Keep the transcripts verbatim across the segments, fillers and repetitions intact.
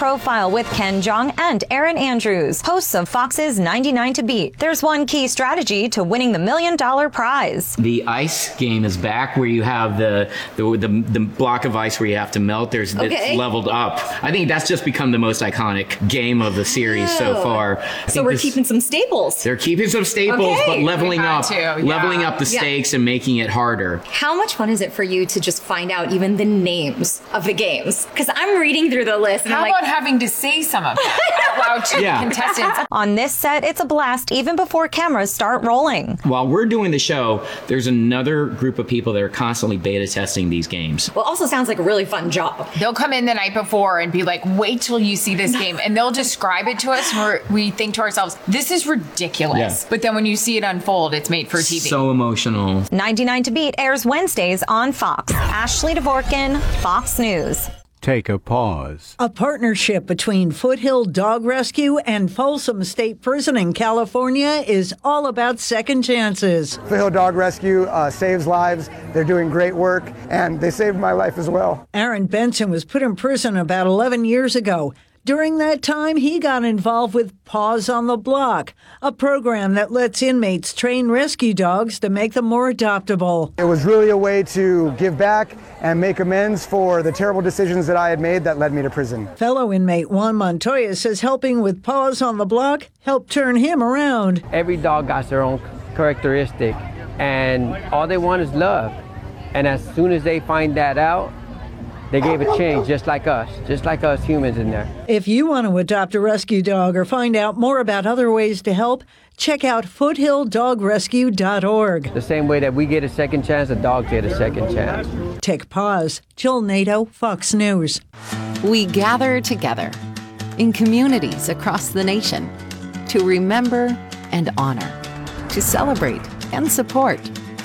Profile with Ken Jeong and Erin Andrews, hosts of Fox's ninety-nine to Beat. There's one key strategy to winning the million dollar prize. The ice game is back, where you have the the, the, the block of ice where you have to melt. There's Okay. It's leveled up. I think that's just become the most iconic game of the series Oh. so far. I So think we're this- keeping some staples. They're keeping some staples, Okay. but leveling We had up, to, yeah. leveling up the Yeah. stakes and making it harder. How much fun is it for you to just find out even the names of the games? Because I'm reading through the list and How I'm like, about having to say some of that out loud to Yeah. the contestants? On this set, it's a blast even before cameras start rolling. While we're doing the show, there's another group of people that are constantly beta testing these games. well, also sounds like a really fun job. They'll come in the night before and be like, wait till you see this game. And they'll describe it to us. And we're, we think to ourselves, this is ridiculous. Yeah. But then when you see it unfold, it's made for T V. So emotional. ninety-nine to Beat airs Wednesdays on Fox. Ashley Dvorkin, Fox News. Take a pause. A partnership between Foothill Dog Rescue and Folsom State Prison in California is all about second chances. Foothill Dog Rescue uh, saves lives. They're doing great work, and they saved my life as well. Aaron Benson was put in prison about eleven years ago. During that time, he got involved with Paws on the Block, a program that lets inmates train rescue dogs to make them more adoptable. It was really a way to give back and make amends for the terrible decisions that I had made that led me to prison. Fellow inmate Juan Montoya says helping with Paws on the Block helped turn him around. Every dog got their own characteristic, and all they want is love. And as soon as they find that out, they gave a change, just like us, just like us humans in there. If you want to adopt a rescue dog or find out more about other ways to help, check out foothill dog rescue dot org. The same way that we get a second chance, the dogs get a second chance. Take pause. Jill Nato, Fox News. We gather together in communities across the nation to remember and honor, to celebrate and support,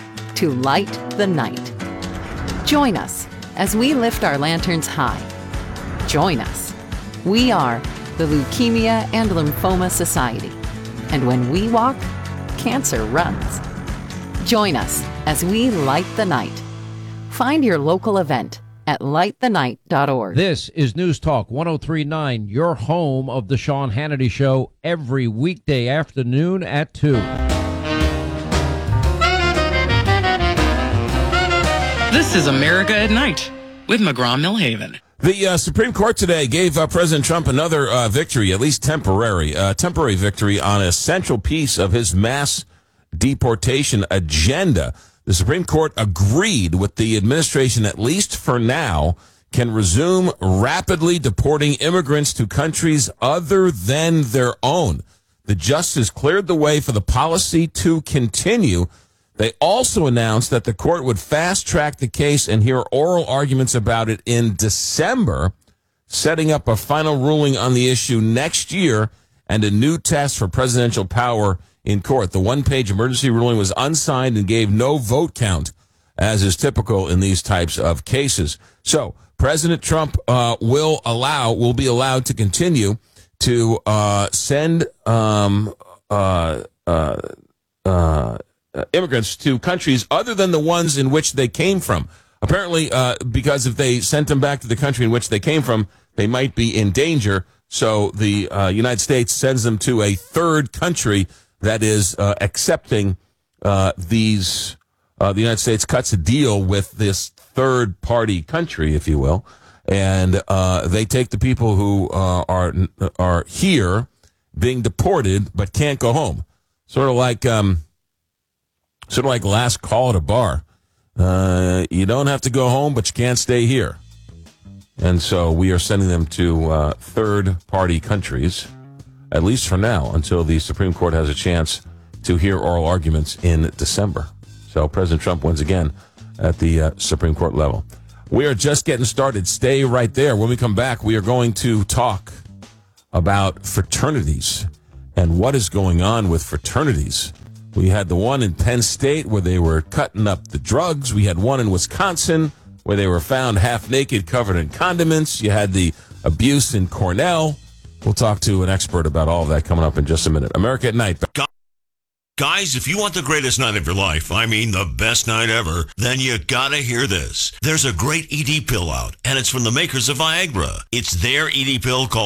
to light the night. Join us as we lift our lanterns high. Join us. We are the Leukemia and Lymphoma Society. And when we walk, cancer runs. Join us as we light the night. Find your local event at light the night dot org. This is News Talk one oh three point nine, your home of the Sean Hannity Show, every weekday afternoon at two. This is America at Night with McGraw-Millhaven. The uh, Supreme Court today gave uh, President Trump another uh, victory, at least temporary, uh, temporary victory on a central piece of his mass deportation agenda. The Supreme Court agreed with the administration, at least for now, can resume rapidly deporting immigrants to countries other than their own. The justice cleared the way for the policy to continue. They also announced that the court would fast-track the case and hear oral arguments about it in December, setting up a final ruling on the issue next year and a new test for presidential power in court. The one-page emergency ruling was unsigned and gave no vote count, as is typical in these types of cases. So President Trump uh, will allow, will be allowed to continue to uh, send um, uh, uh, uh, Uh, immigrants to countries other than the ones in which they came from. Apparently, uh, because if they sent them back to the country in which they came from, they might be in danger. So the uh, United States sends them to a third country that is uh, accepting uh, these. Uh, the United States cuts a deal with this third party country, if you will, and uh, they take the people who uh, are are here being deported but can't go home. Sort of like. Um, Sort of like last call at a bar. Uh, you don't have to go home, but you can't stay here. And so we are sending them to uh, third-party countries, at least for now, until the Supreme Court has a chance to hear oral arguments in December. So President Trump wins again at the uh, Supreme Court level. We are just getting started. Stay right there. When we come back, we are going to talk about fraternities and what is going on with fraternities. We had the one in Penn State where they were cutting up the drugs. We had one in Wisconsin where they were found half naked, covered in condiments. You had the abuse in Cornell. We'll talk to an expert about all of that coming up in just a minute. America at Night. Guys, if you want the greatest night of your life, I mean the best night ever, then you gotta hear this. There's a great E D pill out, and it's from the makers of Viagra. It's their E D pill called